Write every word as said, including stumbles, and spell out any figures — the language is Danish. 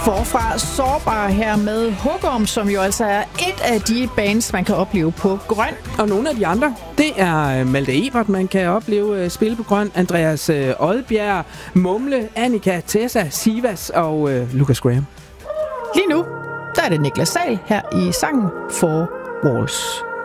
Forfra Sårbar her med Hugorm, som jo altså er et af de bands, man kan opleve på Grøn. Og nogle af de andre, det er Malte Ebert, man kan opleve spille på Grøn. Andreas Odbjerg, Mumle, Annika, Tessa, Sivas og uh, Lucas Graham. Lige nu, der er det Niklas Sahl her i sangen Four Walls.